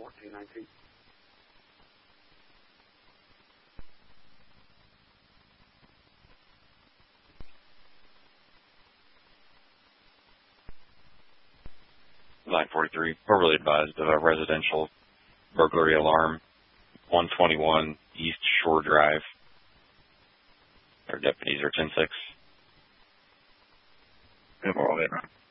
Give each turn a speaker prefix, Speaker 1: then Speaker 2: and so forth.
Speaker 1: 1419.
Speaker 2: Line 43, overly advised of a residential burglary alarm, 121 East Shore Drive. Our deputies are 10-6.
Speaker 3: Overall,